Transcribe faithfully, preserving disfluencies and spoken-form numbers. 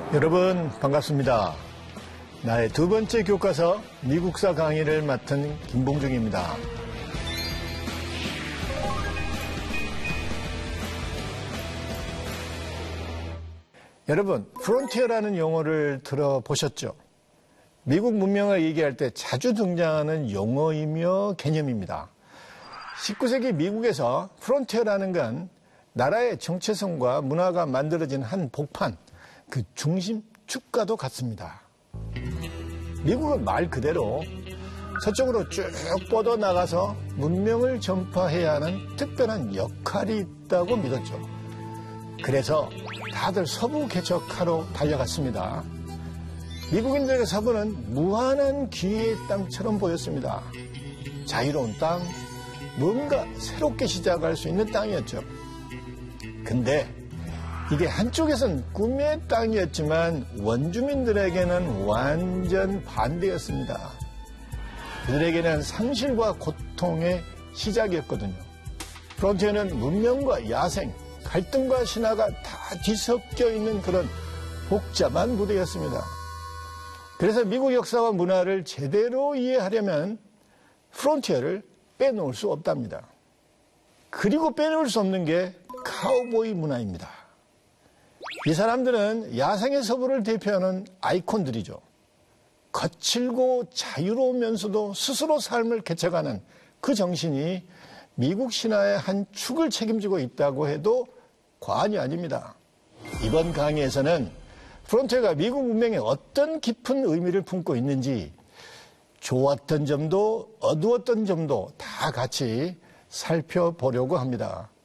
여러분 반갑습니다. 나의 두 번째 교과서 미국사 강의를 맡은 김봉중입니다. 여러분, 프론티어라는 용어를 들어보셨죠? 미국 문명을 얘기할 때 자주 등장하는 용어이며 개념입니다. 십구 세기 미국에서 프론티어라는 건 나라의 정체성과 문화가 만들어진 한 복판, 그 중심축과도 같습니다. 미국은 말 그대로 서쪽으로 쭉 뻗어나가서 문명을 전파해야 하는 특별한 역할이 있다고 믿었죠. 그래서 다들 서부 개척하러 달려갔습니다. 미국인들의 서부는 무한한 기회의 땅처럼 보였습니다. 자유로운 땅, 뭔가 새롭게 시작할 수 있는 땅이었죠. 근데 이게 한쪽에선 꿈의 땅이었지만 원주민들에게는 완전 반대였습니다. 그들에게는 상실과 고통의 시작이었거든요. 프론티어는 문명과 야생, 갈등과 신화가 다 뒤섞여 있는 그런 복잡한 무대였습니다. 그래서 미국 역사와 문화를 제대로 이해하려면 프론티어를 빼놓을 수 없답니다. 그리고 빼놓을 수 없는 게 카우보이 문화입니다. 이 사람들은 야생의 서부를 대표하는 아이콘들이죠. 거칠고 자유로우면서도 스스로 삶을 개척하는 그 정신이 미국 신화의 한 축을 책임지고 있다고 해도 과언이 아닙니다. 이번 강의에서는 프론티어가 미국 문명에 어떤 깊은 의미를 품고 있는지, 좋았던 점도 어두웠던 점도 다 같이 살펴보려고 합니다.